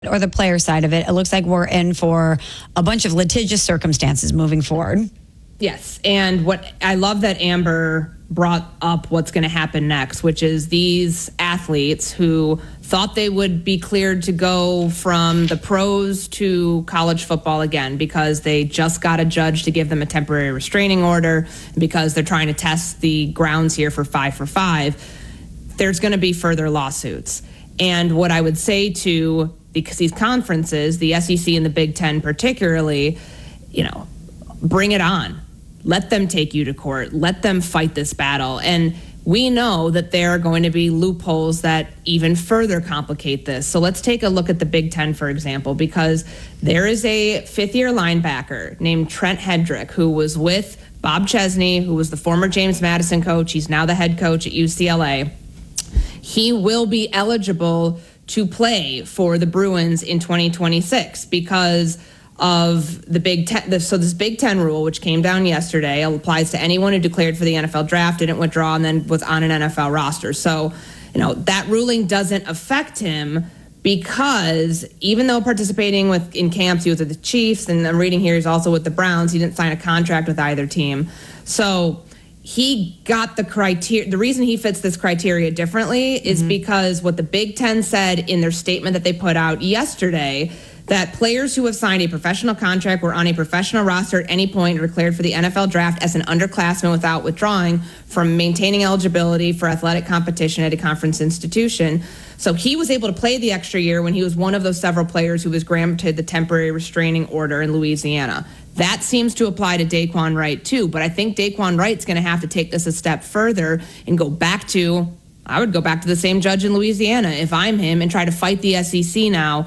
or the player side of it, it looks like we're in for a bunch of litigious circumstances moving forward. Yes, and what I love that Amber brought up what's going to happen next, which is these athletes who thought they would be cleared to go from the pros to college football again because they just got a judge to give them a temporary restraining order because they're trying to test the grounds here for 5 for 5. There's going to be further lawsuits. And what I would say to these conferences, the SEC and the Big Ten particularly, bring it on. Let them take you to court. Let them fight this battle. And we know that there are going to be loopholes that even further complicate this. So let's take a look at the Big Ten, for example, because there is a fifth-year linebacker named Trent Hedrick who was with Bob Chesney, who was the former James Madison coach. He's now the head coach at UCLA. He will be eligible to play for the Bruins in 2026 because of the Big Ten. So this Big Ten rule, which came down yesterday, applies to anyone who declared for the NFL draft, didn't withdraw, and then was on an NFL roster. So, that ruling doesn't affect him because even though participating in camps, he was with the Chiefs, and I'm reading here he's also with the Browns. He didn't sign a contract with either team. So he got the criteria. The reason he fits this criteria differently is because what the Big Ten said in their statement that they put out yesterday, that players who have signed a professional contract were on a professional roster at any point or declared for the NFL draft as an underclassman without withdrawing from maintaining eligibility for athletic competition at a conference institution. So he was able to play the extra year when he was one of those several players who was granted the temporary restraining order in Louisiana. That seems to apply to Daquan Wright too, but I think Daquan Wright's going to have to take this a step further and I would go back to the same judge in Louisiana if I'm him and try to fight the SEC now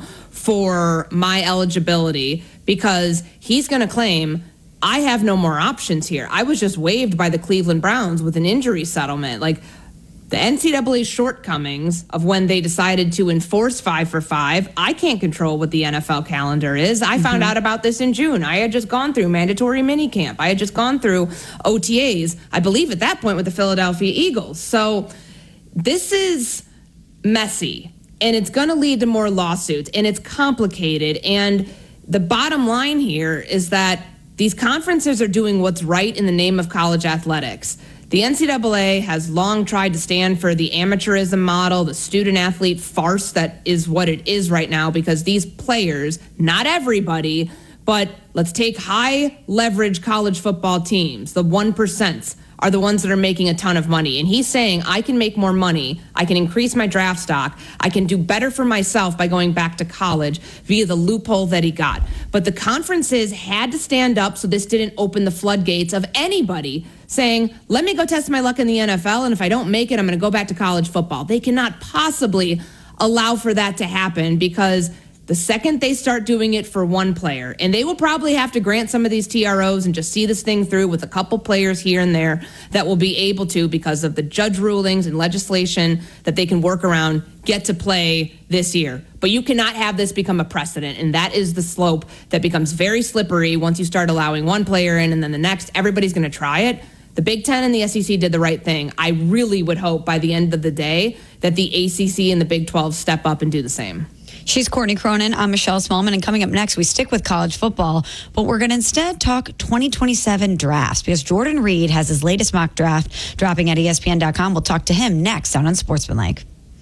for my eligibility, because he's going to claim I have no more options here. I was just waived by the Cleveland Browns with an injury settlement. Like, the NCAA's shortcomings of when they decided to enforce 5 for 5, I can't control what the NFL calendar is. I found out about this in June. I had just gone through mandatory minicamp. I had just gone through OTAs, I believe at that point with the Philadelphia Eagles. So this is messy, and it's going to lead to more lawsuits, and it's complicated. And the bottom line here is that these conferences are doing what's right in the name of college athletics. The NCAA has long tried to stand for the amateurism model, the student-athlete farce that is what it is right now, because these players, not everybody, but let's take high-leverage college football teams, the 1%, are the ones that are making a ton of money. And he's saying, I can make more money, I can increase my draft stock, I can do better for myself by going back to college via the loophole that he got. But the conferences had to stand up so this didn't open the floodgates of anybody saying, let me go test my luck in the NFL, and if I don't make it, I'm going to go back to college football. They cannot possibly allow for that to happen, because the second they start doing it for one player, and they will probably have to grant some of these TROs and just see this thing through with a couple players here and there that will be able to, because of the judge rulings and legislation that they can work around, get to play this year. But you cannot have this become a precedent, and that is the slope that becomes very slippery once you start allowing one player in and then the next. Everybody's going to try it. The Big Ten and the SEC did the right thing. I really would hope by the end of the day that the ACC and the Big 12 step up and do the same. She's Courtney Cronin. I'm Michelle Smallman. And coming up next, we stick with college football, but we're going to instead talk 2027 drafts, because Jordan Reed has his latest mock draft dropping at ESPN.com. We'll talk to him next down on Sportsmanlike.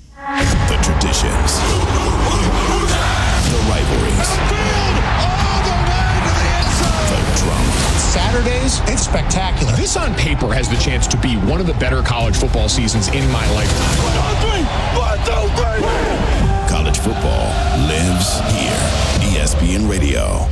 The traditions, the rivalries, the drama. Saturdays, it's spectacular. This on paper has the chance to be one of the better college football seasons in my lifetime. College football lives here. ESPN Radio.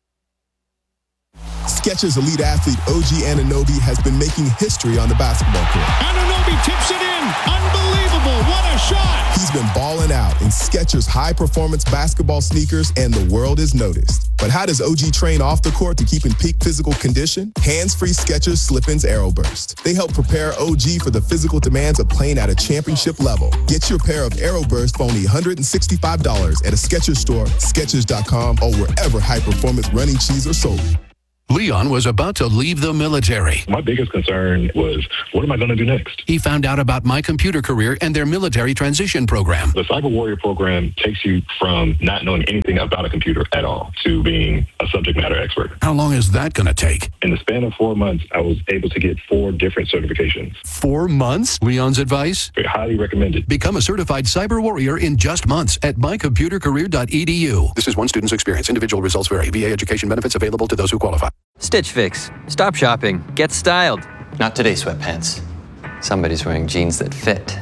Skechers elite athlete OG Anunoby has been making history on the basketball court. Anunoby tips it in. Unbelievable. What a shot. He's been balling out in Skechers high-performance basketball sneakers, and the world is noticed. But how does OG train off the court to keep in peak physical condition? Hands-free Skechers Slip-ins Aeroburst. They help prepare OG for the physical demands of playing at a championship level. Get your pair of Aeroburst for only $165 at a Skechers store, Skechers.com, or wherever high-performance running shoes are sold. Leon was about to leave the military. My biggest concern was, what am I going to do next? He found out about My Computer Career and their military transition program. The Cyber Warrior program takes you from not knowing anything about a computer at all to being a subject matter expert. How long is that going to take? In the span of 4 months, I was able to get 4 different certifications. 4 months? Leon's advice? Highly recommended. Become a certified cyber warrior in just months at mycomputercareer.edu. This is one student's experience. Individual results vary. VA education benefits available to those who qualify. Stitch Fix. Stop shopping. Get styled. Not today, sweatpants. Somebody's wearing jeans that fit.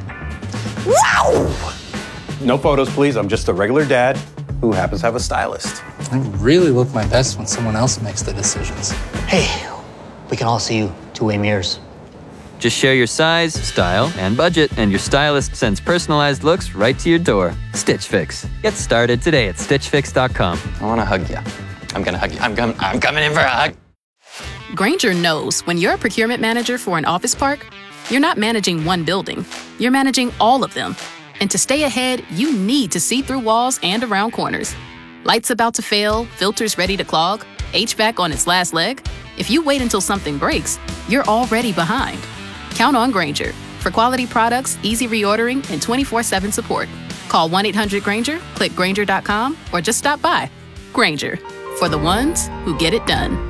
Wow! No photos, please. I'm just a regular dad who happens to have a stylist. I really look my best when someone else makes the decisions. Hey, we can all see you two-way mirrors. Just share your size, style, and budget, and your stylist sends personalized looks right to your door. Stitch Fix. Get started today at StitchFix.com. I want to hug you. I'm going to hug you. I'm coming in for a hug. Grainger knows when you're a procurement manager for an office park, you're not managing one building. You're managing all of them. And to stay ahead, you need to see through walls and around corners. Lights about to fail, filters ready to clog, HVAC on its last leg. If you wait until something breaks, you're already behind. Count on Grainger for quality products, easy reordering, and 24/7 support. Call 1-800-GRAINGER, click Grainger.com, or just stop by. Grainger, for the ones who get it done.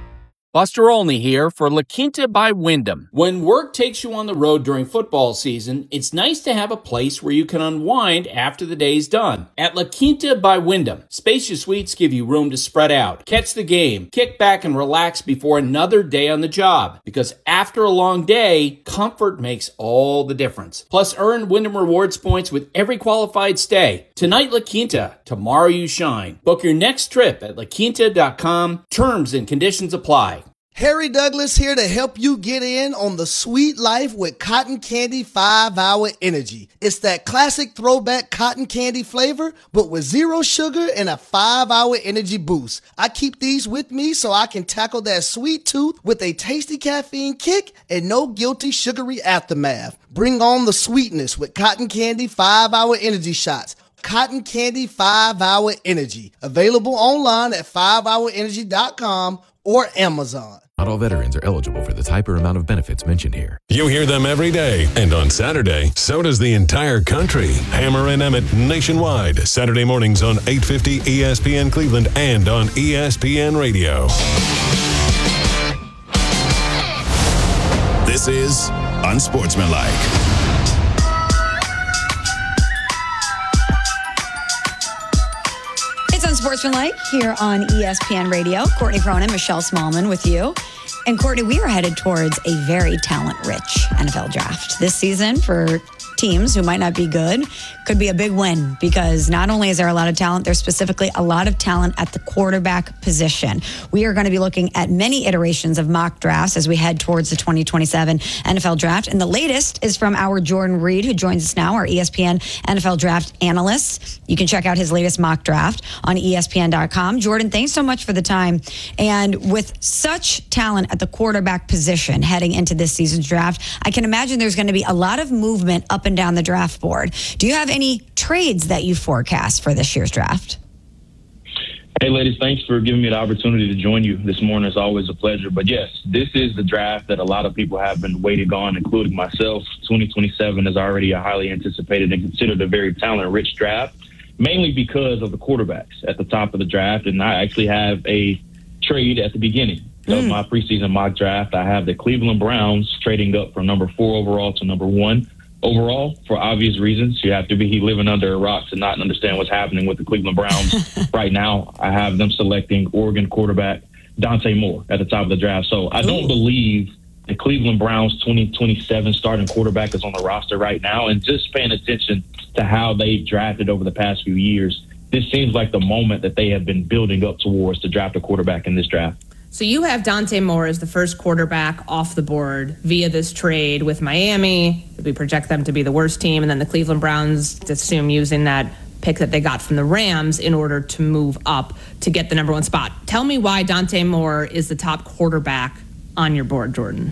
Buster Olney here for La Quinta by Wyndham. When work takes you on the road during football season, it's nice to have a place where you can unwind after the day's done. At La Quinta by Wyndham, spacious suites give you room to spread out, catch the game, kick back and relax before another day on the job. Because after a long day, comfort makes all the difference. Plus, earn Wyndham Rewards points with every qualified stay. Tonight, La Quinta. Tomorrow, you shine. Book your next trip at laquinta.com. Terms and conditions apply. Harry Douglas here to help you get in on the sweet life with Cotton Candy 5-Hour Energy. It's that classic throwback cotton candy flavor, but with 0 sugar and a 5-hour energy boost. I keep these with me so I can tackle that sweet tooth with a tasty caffeine kick and no guilty sugary aftermath. Bring on the sweetness with Cotton Candy 5-Hour Energy Shots. Cotton Candy 5-Hour Energy. Available online at 5hourenergy.com or Amazon. Not all veterans are eligible for the type or amount of benefits mentioned here. You hear them every day, and on Saturday, so does the entire country. Hammer and Emmett nationwide, Saturday mornings on 850 ESPN Cleveland and on ESPN Radio. This is Unsportsmanlike. Unsportsmanlike here on ESPN Radio. Courtney Cronin, Michelle Smallman with you. And Courtney, we are headed towards a very talent-rich NFL draft this season for teams who might not be good. Could be a big win because not only is there a lot of talent, there's specifically a lot of talent at the quarterback position. We are going to be looking at many iterations of mock drafts as we head towards the 2027 NFL draft. And the latest is from our Jordan Reed, who joins us now, our ESPN NFL draft analyst. You can check out his latest mock draft on ESPN.com. Jordan, thanks so much for the time. And with such talent at the quarterback position heading into this season's draft, I can imagine there's going to be a lot of movement up and down the draft board. Do you have any trades that you forecast for this year's draft? Hey, ladies, thanks for giving me the opportunity to join you this morning. It's always a pleasure. But yes, this is the draft that a lot of people have been waiting on, including myself. 2027 is already a highly anticipated and considered a very talent-rich draft, mainly because of the quarterbacks at the top of the draft. And I actually have a trade at the beginning of my preseason mock draft. I have the Cleveland Browns trading up from number 4 overall to number 1 overall, for obvious reasons. You have to be living under a rock to not understand what's happening with the Cleveland Browns right now. I have them selecting Oregon quarterback Dante Moore at the top of the draft. So I don't believe the Cleveland Browns 2027 starting quarterback is on the roster right now. And just paying attention to how they've drafted over the past few years, this seems like the moment that they have been building up towards to draft a quarterback in this draft. So you have Dante Moore as the first quarterback off the board via this trade with Miami. We project them to be the worst team, and then the Cleveland Browns assume using that pick that they got from the Rams in order to move up to get the number 1 spot. Tell me why Dante Moore is the top quarterback on your board, Jordan.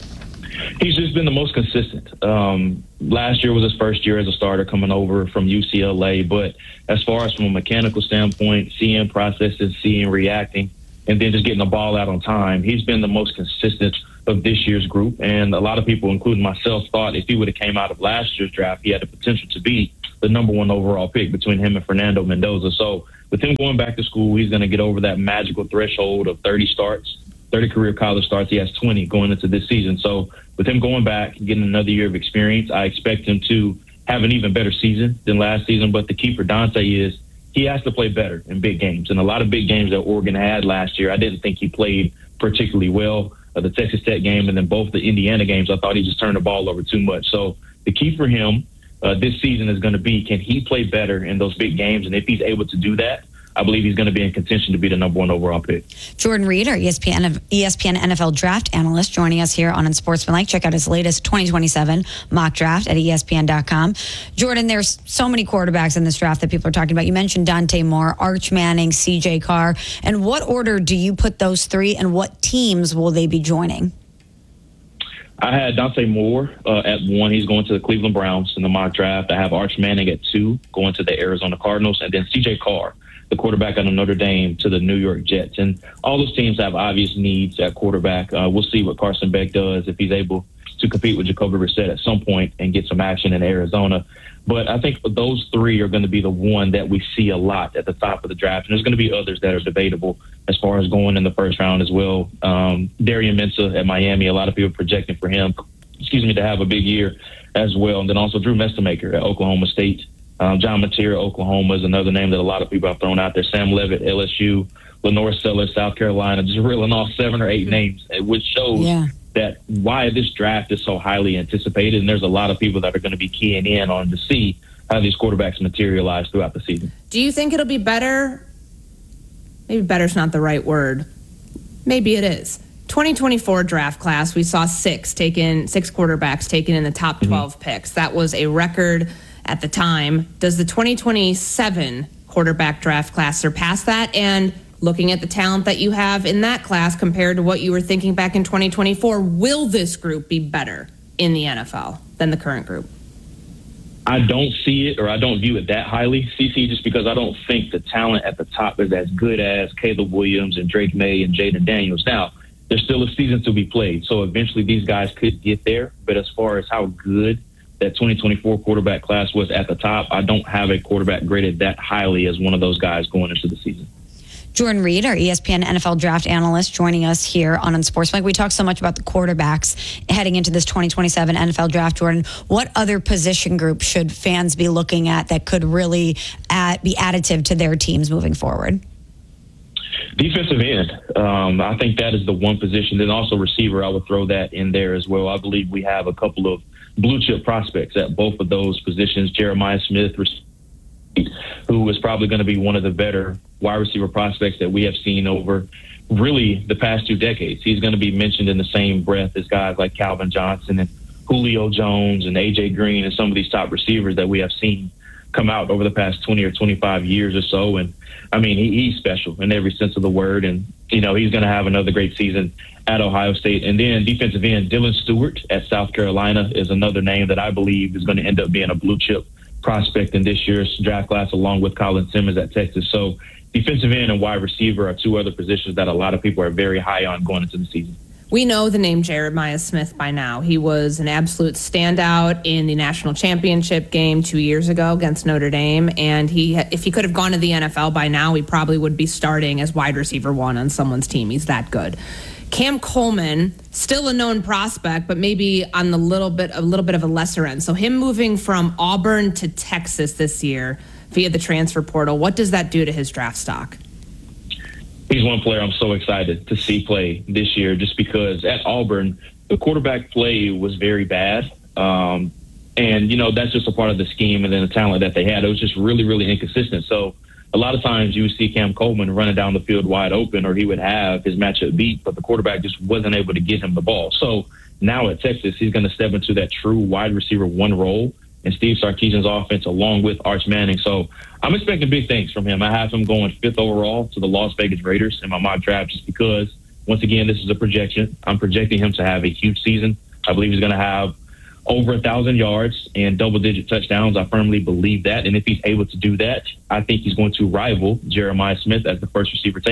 He's just been the most consistent. Last year was his first year as a starter coming over from UCLA, but as far as from a mechanical standpoint, seeing processes, seeing reacting, and then just getting the ball out on time. He's been the most consistent of this year's group, and a lot of people, including myself, thought if he would have came out of last year's draft, he had the potential to be the number one overall pick between him and Fernando Mendoza. So with him going back to school, he's going to get over that magical threshold of 30 career college starts. He has 20 going into this season. So with him going back, getting another year of experience, I expect him to have an even better season than last season. But the key for Dante is he has to play better in big games. And a lot of big games that Oregon had last year, I didn't think he played particularly well. The Texas Tech game and then both the Indiana games, I thought he just turned the ball over too much. So the key for him this season is going to be, can he play better in those big games? And if he's able to do that, I believe he's going to be in contention to be the number one overall pick. Jordan Reed, our ESPN NFL draft analyst, joining us here on Unsportsmanlike. Check out his latest 2027 mock draft at ESPN.com. Jordan, there's so many quarterbacks in this draft that people are talking about. You mentioned Dante Moore, Arch Manning, CJ Carr. And what order do you put those three, and what teams will they be joining? I had Dante Moore at 1. He's going to the Cleveland Browns in the mock draft. I have Arch Manning at 2, going to the Arizona Cardinals, and then CJ Carr, the quarterback out of Notre Dame, to the New York Jets. And all those teams have obvious needs at quarterback. We'll see what Carson Beck does if he's able to compete with Jacoby Brissett at some point and get some action in Arizona. But I think those three are going to be the one that we see a lot at the top of the draft. And there's going to be others that are debatable as far as going in the first round as well. Darian Mensah at Miami, a lot of people projecting for him, to have a big year as well. And then also Drew Mestemaker at Oklahoma State. John Mateer, Oklahoma, is another name that a lot of people have thrown out there. Sam Levitt, LSU, Lenore Sellers, South Carolina, just reeling off 7 or 8 names, which shows that why this draft is so highly anticipated. And there's a lot of people that are going to be keying in on to see how these quarterbacks materialize throughout the season. Do you think it'll be better? Maybe better's not the right word. Maybe it is. 2024 draft class, we saw 6 quarterbacks taken in the top 12 picks. That was a record at the time. Does the 2027 quarterback draft class surpass that? And looking at the talent that you have in that class compared to what you were thinking back in 2024, will this group be better in the NFL than the current group? I don't see it, or I don't view it that highly, CC, just because I don't think the talent at the top is as good as Caleb Williams and Drake May and Jaden Daniels. Now, there's still a season to be played, so eventually these guys could get there. But as far as how good that 2024 quarterback class was at the top, I don't have a quarterback graded that highly as one of those guys going into the season. Jordan Reed, our ESPN NFL draft analyst, joining us here on Unsportsmanlike. We talk so much about the quarterbacks heading into this 2027 NFL draft. Jordan, what other position group should fans be looking at that could really be additive to their teams moving forward? Defensive end. I think that is the one position. Then also receiver, I would throw that in there as well. I believe we have a couple of blue chip prospects at both of those positions. Jeremiah Smith, who is probably going to be one of the better wide receiver prospects that we have seen over really the past 2 decades. He's going to be mentioned in the same breath as guys like Calvin Johnson and Julio Jones and A.J. Green and some of these top receivers that we have seen come out over the past 20 or 25 years or so. And, I mean, he's special in every sense of the word. And, he's going to have another great season at Ohio State. And then defensive end, Dylan Stewart at South Carolina is another name that I believe is going to end up being a blue chip prospect in this year's draft class, along with Colin Simmons at Texas. So defensive end and wide receiver are 2 other positions that a lot of people are very high on going into the season. We know the name Jeremiah Smith by now. He was an absolute standout in the national championship game 2 years ago against Notre Dame. And if he could have gone to the NFL by now, he probably would be starting as wide receiver 1 on someone's team. He's that good. Cam Coleman, still a known prospect, but maybe on a little bit of a lesser end. So him moving from Auburn to Texas this year via the transfer portal, what does that do to his draft stock? He's one player I'm so excited to see play this year, just because at Auburn, the quarterback play was very bad. And, that's just a part of the scheme and then the talent that they had. It was just really, really inconsistent. So a lot of times you would see Cam Coleman running down the field wide open, or he would have his matchup beat, but the quarterback just wasn't able to get him the ball. So now at Texas, he's going to step into that true wide receiver 1 role in Steve Sarkisian's offense, along with Arch Manning. So I'm expecting big things from him. I have him going 5th overall to the Las Vegas Raiders in my mock draft, just because, once again, this is a projection. I'm projecting him to have a huge season. I believe he's going to have over 1,000 yards and double-digit touchdowns. I firmly believe that. And if he's able to do that, I think he's going to rival Jeremiah Smith as the first receiver taken.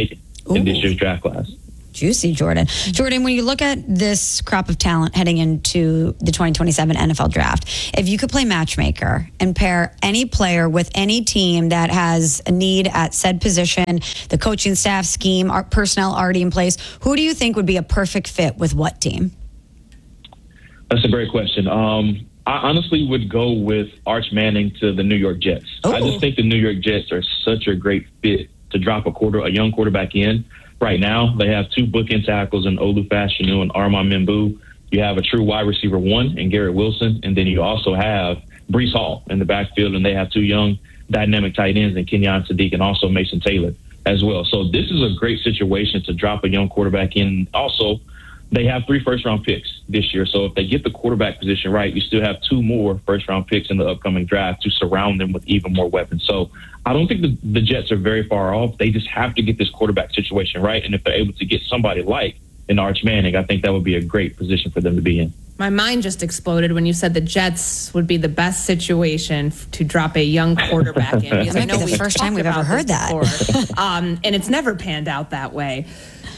in this year's draft class. Juicy, Jordan. Jordan, when you look at this crop of talent heading into the 2027 NFL draft, if you could play matchmaker and pair any player with any team that has a need at said position, the coaching staff, scheme, personnel already in place, who do you think would be a perfect fit with what team? That's a great question. I honestly would go with Arch Manning to the New York Jets. I just think the New York Jets are such a great fit to drop a young quarterback in. Right now, they have two bookend tackles in Olu Fashanu and Armand Membu. You have a true wide receiver one in Garrett Wilson, and then you also have Breece Hall in the backfield, and they have two young dynamic tight ends in Kenyon Sadiq and also Mason Taylor as well. So this is a great situation to drop a young quarterback in. Also, they have 3 first-round picks this year. So if they get the quarterback position right, you still have 2 more first-round picks in the upcoming draft to surround them with even more weapons. So I don't think the Jets are very far off. They just have to get this quarterback situation right. And if they're able to get somebody like an Arch Manning, I think that would be a great position for them to be in. My mind just exploded when you said the Jets would be the best situation to drop a young quarterback in. Because I know the first time we've ever heard that. And it's never panned out that way.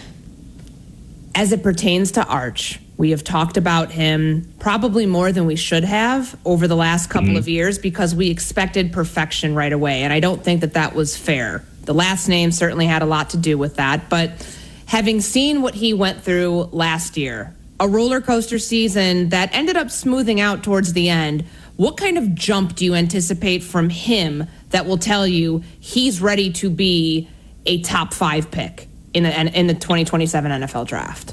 As it pertains to Arch, we have talked about him probably more than we should have over the last couple of years because we expected perfection right away. And I don't think that was fair. The last name certainly had a lot to do with that. But having seen what he went through last year, a roller coaster season that ended up smoothing out towards the end, what kind of jump do you anticipate from him that will tell you he's ready to be a top 5 pick in the 2027 NFL draft?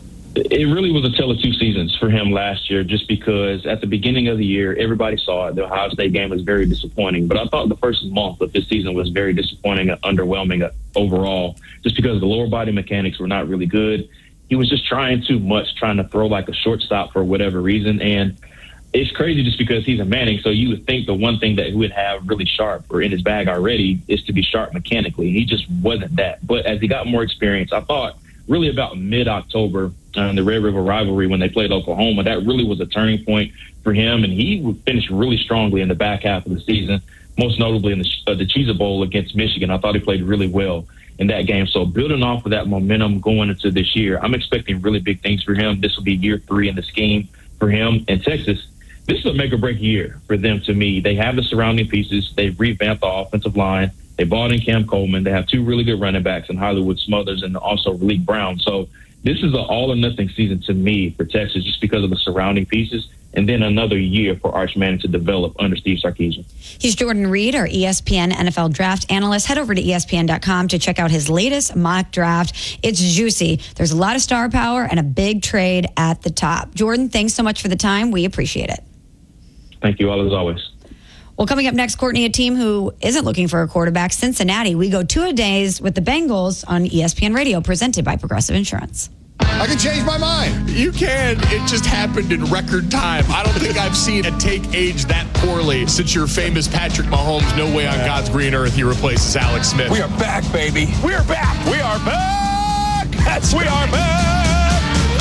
It really was a tale of 2 seasons for him last year, just because at the beginning of the year, everybody saw it. The Ohio State game was very disappointing, but I thought the first month of this season was very disappointing and underwhelming overall, just because the lower body mechanics were not really good. He was just trying too much, trying to throw like a shortstop for whatever reason. And it's crazy just because he's a Manning. So you would think the one thing that he would have really sharp or in his bag already is to be sharp mechanically. He just wasn't that. But as he got more experience, I thought really about mid-October in the Red River rivalry when they played Oklahoma, that really was a turning point for him. And he would finish really strongly in the back half of the season, most notably in the Cheez-It Bowl against Michigan. I thought he played really well in that game. So building off of that momentum going into this year, I'm expecting really big things for him. This will be year 3 in the scheme for him. And Texas, this is a make or break year for them to me. They have the surrounding pieces. They've revamped the offensive line. They bought in Cam Coleman. They have 2 really good running backs in Hollywood Smothers and also Malik Brown. So this is an all or nothing season to me for Texas just because of the surrounding pieces. And then another year for Arch Manning to develop under Steve Sarkisian. He's Jordan Reed, our ESPN NFL draft analyst. Head over to ESPN.com to check out his latest mock draft. It's juicy. There's a lot of star power and a big trade at the top. Jordan, thanks so much for the time. We appreciate it. Thank you all as always. Well, coming up next, Courtney, a team who isn't looking for a quarterback, Cincinnati. We go 2-a-days with the Bengals on ESPN Radio, presented by Progressive Insurance. I can change my mind. You can. It just happened in record time. I don't think I've seen a take age that poorly since your famous Patrick Mahomes, no way on God's green earth he replaces Alex Smith. We are back, baby. We are back. We are back. We are back.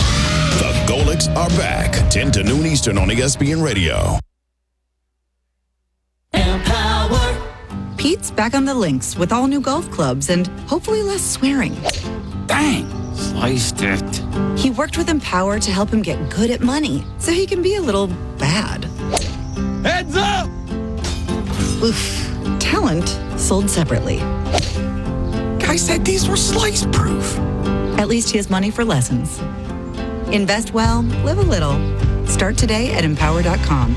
The Golics are back. 10 to noon Eastern on ESPN Radio. Pete's back on the links with all new golf clubs and hopefully less swearing. Dang, sliced it. He worked with Empower to help him get good at money so he can be a little bad. Heads up! Oof. Talent sold separately. Guy said these were slice proof. At least he has money for lessons. Invest well, live a little. Start today at Empower.com.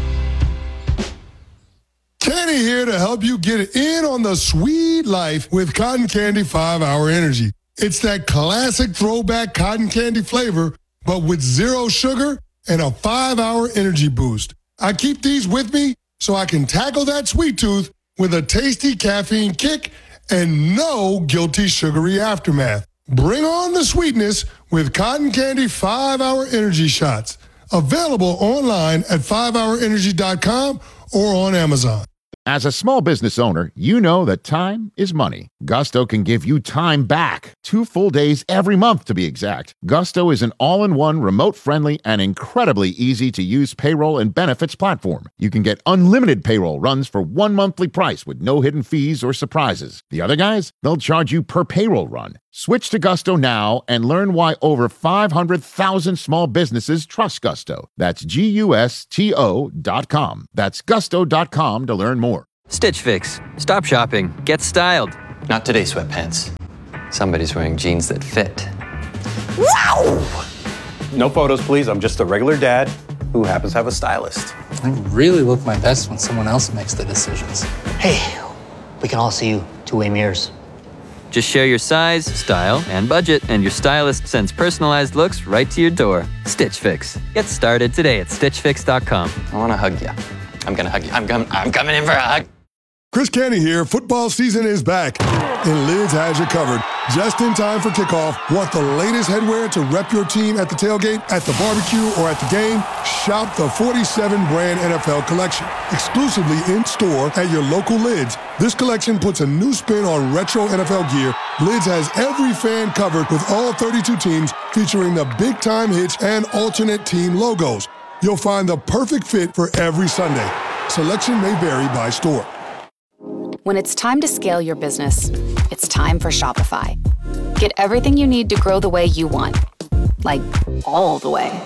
Kenny here to help you get in on the sweet life with Cotton Candy 5-Hour Energy. It's that classic throwback cotton candy flavor, but with 0 sugar and a 5-hour energy boost. I keep these with me so I can tackle that sweet tooth with a tasty caffeine kick and no guilty sugary aftermath. Bring on the sweetness with Cotton Candy 5-Hour Energy Shots. Available online at 5hourenergy.com or on Amazon. As a small business owner, you know that time is money. Gusto can give you time back. 2 full days every month, to be exact. Gusto is an all-in-one, remote-friendly, and incredibly easy-to-use payroll and benefits platform. You can get unlimited payroll runs for 1 monthly price with no hidden fees or surprises. The other guys, they'll charge you per payroll run. Switch to Gusto now and learn why over 500,000 small businesses trust Gusto. That's GUSTO.com. That's gusto.com to learn more. Stitch Fix. Stop shopping. Get styled. Not today, sweatpants. Somebody's wearing jeans that fit. Wow! No photos, please. I'm just a regular dad who happens to have a stylist. I really look my best when someone else makes the decisions. Hey, we can all see you two-way mirrors. Just share your size, style, and budget, and your stylist sends personalized looks right to your door. Stitch Fix. Get started today at StitchFix.com. I want to hug you. I'm going to hug you. I'm coming in for a hug. Chris Canty here. Football season is back, and Lids has you covered. Just in time for kickoff. Want the latest headwear to rep your team at the tailgate, at the barbecue, or at the game? Shop the 47 brand NFL collection, exclusively in store at your local Lids. This collection puts a new spin on retro NFL gear. Lids has every fan covered with all 32 teams, featuring the big time hits and alternate team logos. You'll find the perfect fit for every Sunday. Selection may vary by store. When it's time to scale your business, it's time for Shopify. Get everything you need to grow the way you want. Like, all the way.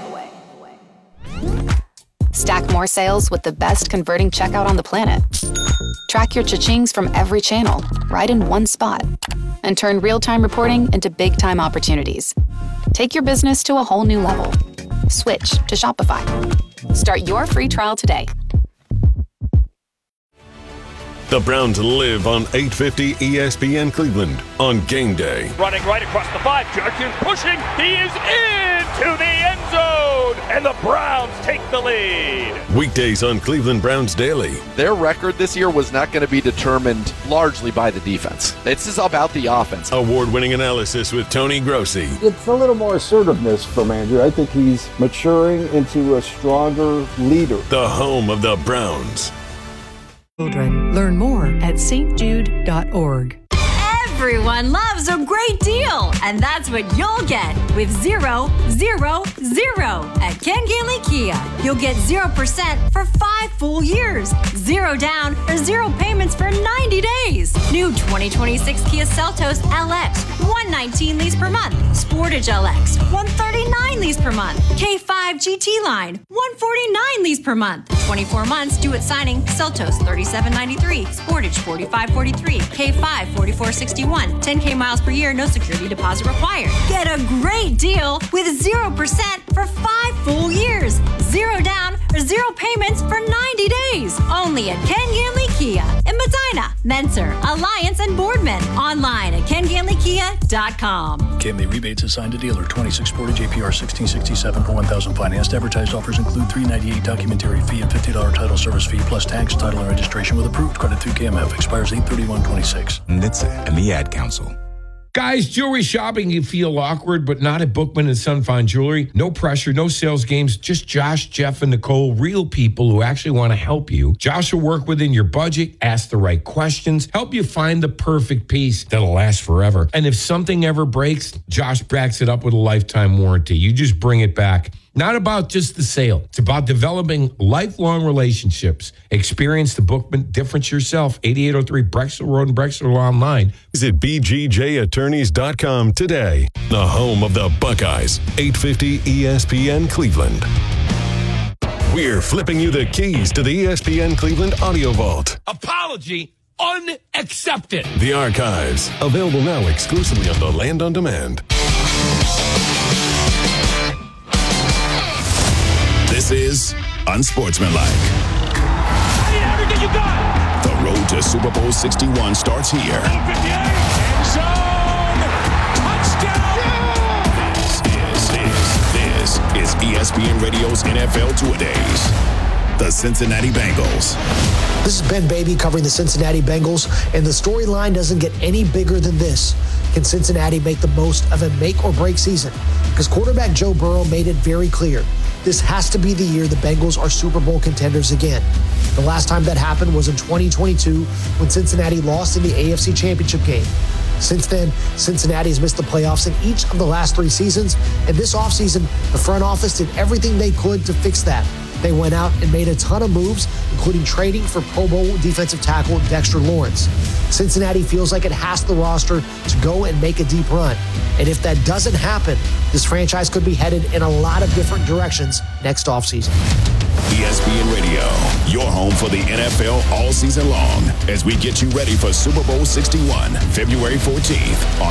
Stack more sales with the best converting checkout on the planet. Track your cha-chings from every channel, right in one spot. And turn real-time reporting into big-time opportunities. Take your business to a whole new level. Switch to Shopify. Start your free trial today. The Browns live on 850 ESPN Cleveland on game day. Running right across the 5. Jerkins pushing. He is into the end zone. And the Browns take the lead. Weekdays on Cleveland Browns Daily. Their record this year was not going to be determined largely by the defense. This is about the offense. Award-winning analysis with Tony Grossi. It's a little more assertiveness from Andrew. I think he's maturing into a stronger leader. The home of the Browns. Children. Learn more at stjude.org. Everyone loves a great deal, and that's what you'll get with 000 at Ken Gailey Kia. You'll get 0% for 5 full years, 0 down or 0 payments for 90 days. New 2026 Kia Seltos LX, 119 lease per month. Sportage LX, 139 lease per month. K5 GT line, 149 lease per month. 24 months due at signing. Seltos, 3793. Sportage, 4543. K5, 4461. 10K miles per year, no security deposit required. Get a great deal with 0% for 5 full years. 0 down or 0 payments for 90 days. Only at Ken Gailey Kia in Medina, Mentor, Alliance, and Boardman. Online at KenGaileyKia.com. KMA rebates assigned to dealer. 26 Sportage APR 1667 for 1,000 financed. Advertised offers include $398 documentary fee and $50 title service fee plus tax, title, and registration with approved credit through KMF. Expires 8/31/26. NHTSA and the Ad Council. Guys, jewelry shopping, you feel awkward, but not at Bookman and Son Fine Jewelry. No pressure, no sales games, just Josh, Jeff, and Nicole, real people who actually want to help you. Josh will work within your budget, ask the right questions, help you find the perfect piece that'll last forever. And if something ever breaks, Josh backs it up with a lifetime warranty. You just bring it back. Not about just the sale. It's about developing lifelong relationships. Experience the Bookman difference yourself. 8803 Brexel Road and Brexel online. Visit BGJattorneys.com today. The home of the Buckeyes. 850 ESPN Cleveland. We're flipping you the keys to the ESPN Cleveland Audio Vault. Apology unaccepted. The archives. Available now exclusively on the Land on Demand. This is Unsportsmanlike. Everything you got. The road to Super Bowl 61 starts here. 58, end zone, touchdown. This is ESPN Radio's NFL Two-A-Days. The Cincinnati Bengals. This is Ben Baby covering the Cincinnati Bengals, and the storyline doesn't get any bigger than this. Can Cincinnati make the most of a make-or-break season? Because quarterback Joe Burrow made it very clear. This has to be the year the Bengals are Super Bowl contenders again. The last time that happened was in 2022 when Cincinnati lost in the AFC Championship game. Since then, Cincinnati has missed the playoffs in each of the last 3 seasons, and this offseason, the front office did everything they could to fix that. They went out and made a ton of moves, including trading for Pro Bowl defensive tackle Dexter Lawrence. Cincinnati feels like it has the roster to go and make a deep run. And if that doesn't happen, this franchise could be headed in a lot of different directions next offseason. ESPN Radio, your home for the NFL all season long, as we get you ready for Super Bowl 61, February 14th on